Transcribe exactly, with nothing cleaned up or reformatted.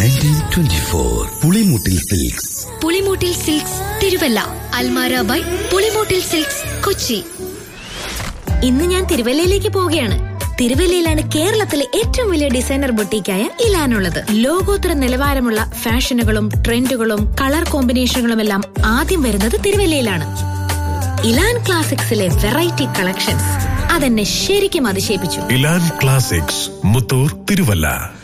Nineteen twenty four Pulimoottil silks. Pulimoottil silks Thiruvalla. Almara by Pulimoottil silks Kochi. ഇന്ന് ഞാൻ തിരുവല്ലയിലേക്ക് പോവുകയാണ്. തിരുവല്ലയിലാണ് കേരളത്തിലെ ഏറ്റവും വലിയ ഡിസൈനർ ബൊട്ടീക്കായ ഇലാനുള്ളത്. ലോകോത്തര നിലവാരമുള്ള ഫാഷനുകളും ട്രെൻഡുകളും കളർ കോമ്പിനേഷനുകളും എല്ലാം ആദ്യം വരുന്നത് തിരുവല്ലയിലാണ്. ഇലാൻ ക്ലാസിക്സിലെ വെറൈറ്റി കളക്ഷൻസ് അതെന്നെ ശരിക്കും അതിശയിപ്പിച്ചു. ഇലാൻ ക്ലാസിക്സ്, മുത്തൂർ, തിരുവല്ല.